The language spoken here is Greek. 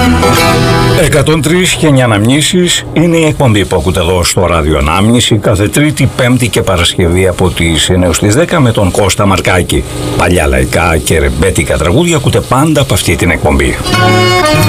103 και 9 αναμνήσεις είναι η εκπομπή που ακούτε εδώ στο Ράδιο Ανάμνηση κάθε Τρίτη, Πέμπτη και Παρασκευή από τις 9 ως τις 10 με τον Κώστα Μαρκάκη. Παλιά λαϊκά και ρεμπέτικα τραγούδια ακούτε πάντα από αυτή την εκπομπή.